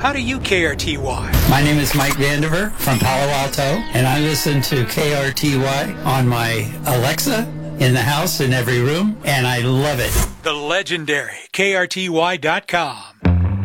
How do you KRTY? My name is Mike Vandiver from Palo Alto, and I listen to KRTY on my Alexa in the house, in every room, and I love it. The legendary KRTY.com.